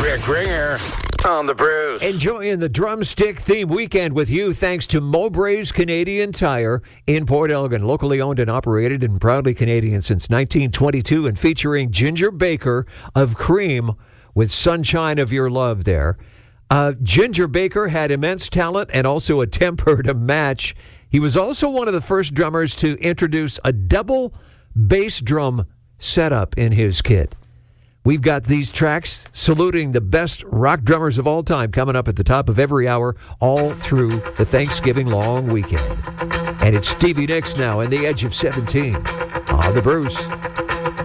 Rick Ringer on the Bruce. Enjoying the drumstick theme weekend with you thanks to Mowbray's Canadian Tire in Port Elgin. Locally owned and operated and proudly Canadian since 1922 and featuring Ginger Baker of Cream with Sunshine of Your Love there. Ginger Baker had immense talent and also a temper to match. He was also one of the first drummers to introduce a double bass drum setup in his kit. We've got these tracks saluting the best rock drummers of all time coming up at the top of every hour all through the Thanksgiving long weekend. And it's Stevie Nicks now and the Edge of 17 on the Bruce.